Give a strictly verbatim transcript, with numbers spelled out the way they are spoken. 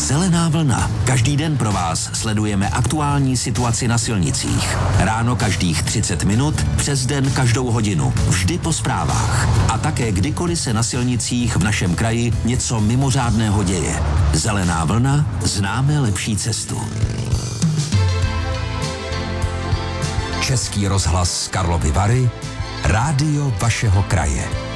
Zelená vlna. Každý den pro vás sledujeme aktuální situaci na silnicích. Ráno každých třicet minut, přes den každou hodinu. Vždy po zprávách. A také kdykoliv se na silnicích v našem kraji něco mimořádného děje. Zelená vlna. Známe lepší cestu. Český rozhlas Karlovy Vary. Rádio vašeho kraje.